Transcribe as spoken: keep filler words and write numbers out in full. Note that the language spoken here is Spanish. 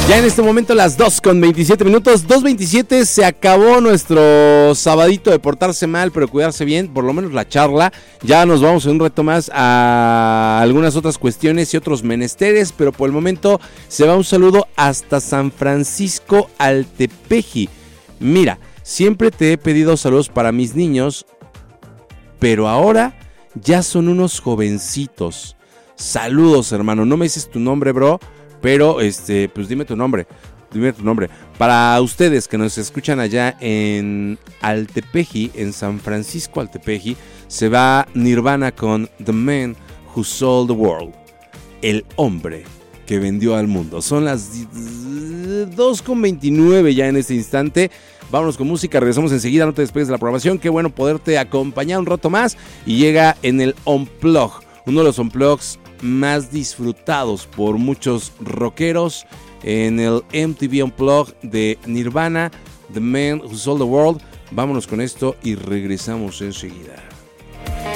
Ya en este momento las dos con veintisiete minutos, dos veintisiete, se acabó nuestro sabadito de portarse mal pero cuidarse bien, por lo menos la charla. Ya nos vamos en un reto más a algunas otras cuestiones y otros menesteres, pero por el momento se va un saludo hasta San Francisco Altepeji. Mira, siempre te he pedido saludos para mis niños, pero ahora ya son unos jovencitos. Saludos, hermano, no me dices tu nombre, bro. Pero, este, pues dime tu nombre, dime tu nombre. Para ustedes que nos escuchan allá en Altepeji, en San Francisco Altepeji, se va Nirvana con The Man Who Sold the World. El hombre que vendió al mundo. Son las dos con veintinueve ya en este instante. Vámonos con música, regresamos enseguida, no te despegues de la programación. Qué bueno poderte acompañar un rato más. Y llega en el Unplug, uno de los Unplugs más disfrutados por muchos rockeros, en el M T V Unplugged de Nirvana, The Man Who Sold the World. Vámonos con esto y regresamos enseguida.